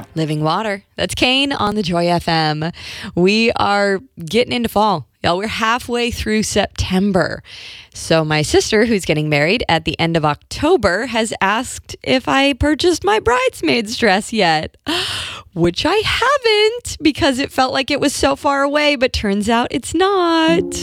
Living Water. That's Kane on the Joy FM. We are getting into fall. Y'all, we're halfway through September. So my sister, who's getting married at the end of October, has asked if I purchased my bridesmaid's dress yet, which I haven't because it felt like it was so far away, but turns out it's not.